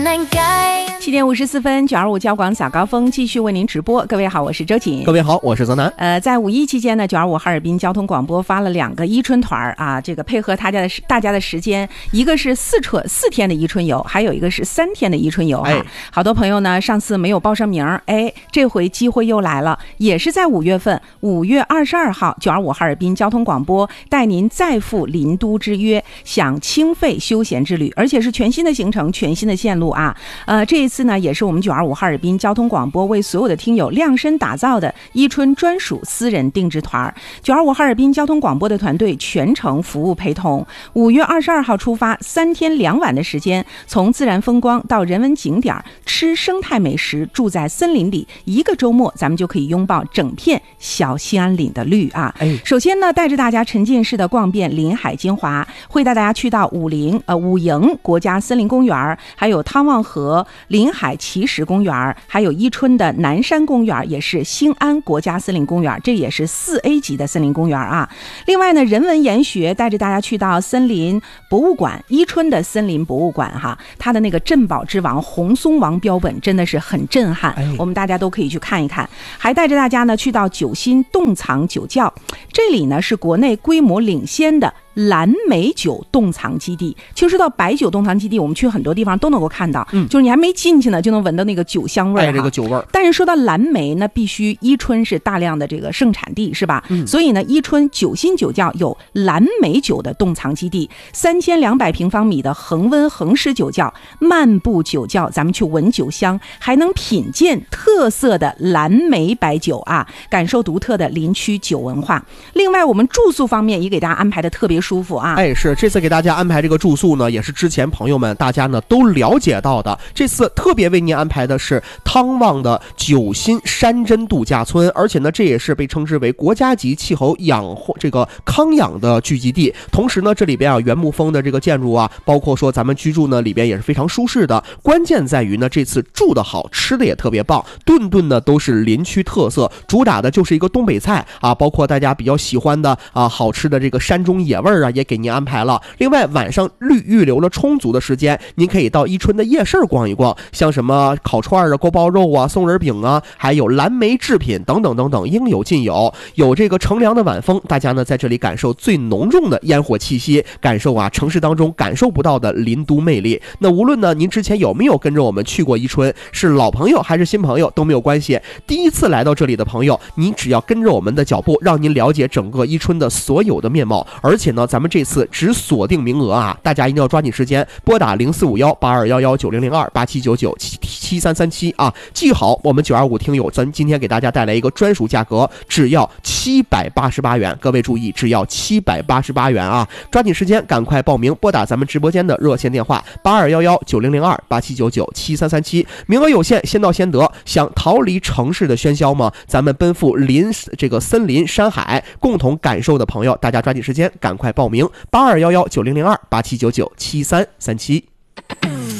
7点54分，925交广早高峰继续为您直播。各位好，我是周瑾。 各位好，我是泽南。 在五一期间呢，925哈尔滨交通广播发了2个伊春团啊，这个配合大家的时间，一个是4天的伊春游，还有一个是3天的伊春游哈。好多朋友呢上次没有报上名，这回机会又来了，也是在5月份，5月22号，925哈尔滨交通广播带您再赴林都之约，享清肺休闲之旅，而且是全新的行程，全新的线路啊。这一次呢，也是我们925哈尔滨交通广播为所有的听友量身打造的伊春专属私人定制团。925哈尔滨交通广播的团队全程服务陪同。5月22号出发，3天2晚的时间，从自然风光到人文景点，吃生态美食，住在森林里，1个周末咱们就可以拥抱整片小兴安岭的绿啊！首先呢，带着大家沉浸式的逛遍林海精华，会带大家去到武营国家森林公园，还有汤旺河林海奇石公园，还有伊春的南山公园，也是兴安国家森林公园，这也是4A 级的森林公园啊。另外呢，人文研学带着大家去到森林博物馆，伊春的森林博物馆哈，它的那个镇宝之王红松王标本真的是很震撼，我们大家都可以去看一看。还带着大家呢去到九新冻藏酒窖，这里呢是国内规模领先的蓝莓酒冻藏基地。其实说到白酒冻藏基地，我们去很多地方都能够看到，就是你还没进去呢，就能闻到那个酒香味儿， 这个酒味儿。 但是说到蓝莓呢，必须伊春是大量的这个盛产地，是吧？所以呢，伊春九新酒窖有蓝莓酒的冻藏基地，3200平方米的恒温恒湿酒窖，漫步酒窖，咱们去闻酒香，还能品鉴特色的蓝莓白酒啊，感受独特的林区酒文化。另外，我们住宿方面也给大家安排的特别舒服啊！ 是这次给大家安排这个住宿呢，也是之前朋友们大家呢都了解到的。这次特别为您安排的是汤旺的九新山珍度假村，而且呢，这也是被称之为国家级气候康养的聚集地。同时呢，这里边原木风的这个建筑啊，包括说咱们居住呢里边也是非常舒适的。关键在于呢，这次住的好，吃的也特别棒，顿顿呢都是林区特色，主打的就是一个东北菜啊，包括大家比较喜欢的好吃的这个山中野味也给您安排了。另外晚上预留了充足的时间，您可以到伊春的夜市逛一逛，像什么烤串啊、锅包肉啊、松仁饼啊，还有蓝莓制品等等等等，应有尽有。有这个乘凉的晚风，大家呢在这里感受最浓重的烟火气息，感受城市当中感受不到的林都魅力。那无论呢您之前有没有跟着我们去过伊春，是老朋友还是新朋友都没有关系。第一次来到这里的朋友，您只要跟着我们的脚步，让您了解整个伊春的所有的面貌。而且呢，咱们这次只锁定名额啊，大家一定要抓紧时间，拨打0451-8211-9002-8799-7337啊，记好我们925听友，咱今天给大家带来一个专属价格，只要788元。各位注意，只要788元啊！抓紧时间，赶快报名，拨打咱们直播间的热线电话8211-9002-8799-7337，名额有限，先到先得。想逃离城市的喧嚣吗？咱们奔赴这个森林山海，共同感受的朋友，大家抓紧时间，赶快报名8211-9002-8799-7337。